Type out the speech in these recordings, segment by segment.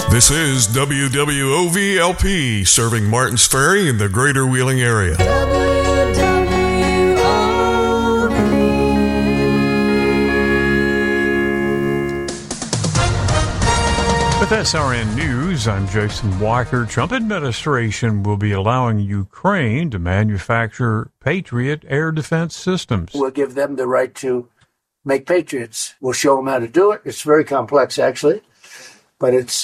This is WWOV-LP, serving Martins Ferry in the greater Wheeling area. With SRN News, I'm Jason Walker. Trump administration will be allowing Ukraine to manufacture Patriot air defense systems. We'll give them the right to make Patriots. We'll show them how to do it. It's very complex, actually, but it's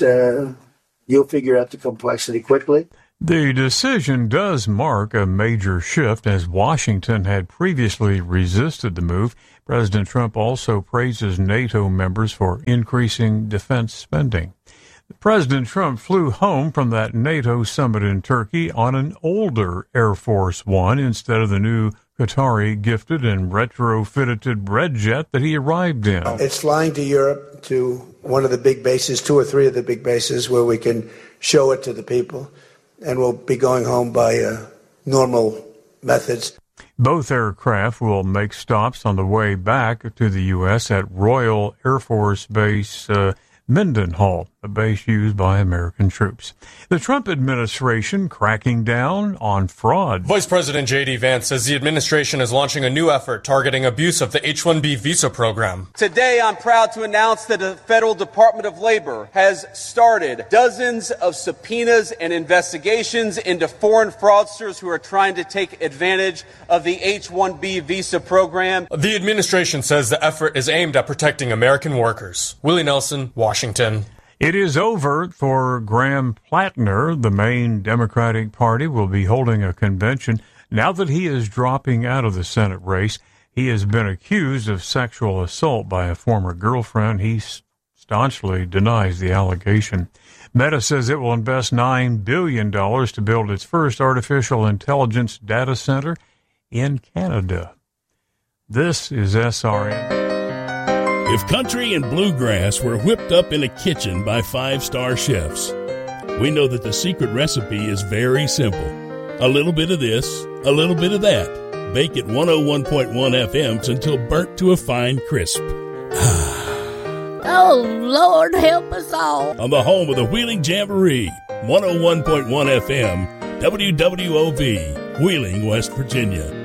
you'll figure out the complexity quickly. The decision does mark a major shift, as Washington had previously resisted the move. President Trump also praises NATO members for increasing defense spending. President Trump flew home from that NATO summit in Turkey on an older Air Force One instead of the new Qatari gifted and retrofitted red jet that he arrived in. It's flying to Europe, to one of the big bases, 2 or 3 of the big bases, where we can show it to the people, and we'll be going home by normal methods. Both aircraft will make stops on the way back to the U.S. at Royal Air Force Base Mendenhall, a base used by American troops. The Trump administration cracking down on fraud. Vice President J.D. Vance says the administration is launching a new effort targeting abuse of the H-1B visa program. Today, I'm proud to announce that the Federal Department of Labor has started dozens of subpoenas and investigations into foreign fraudsters who are trying to take advantage of the H-1B visa program. The administration says the effort is aimed at protecting American workers. Willie Nelson, Washington. It is over for Graham Plattner. The main Democratic Party will be holding a convention now that he is dropping out of the Senate race. He has been accused of sexual assault by a former girlfriend. He staunchly denies the allegation. Meta says it will invest $9 billion to build its first artificial intelligence data center in Canada. This is SRN. If country and bluegrass were whipped up in a kitchen by 5-star chefs, we know that the secret recipe is very simple. A little bit of this, a little bit of that. Bake at 101.1 FMs until burnt to a fine crisp. Oh, Lord, help us all. On the home of the Wheeling Jamboree, 101.1 FM, WWOV, Wheeling, West Virginia.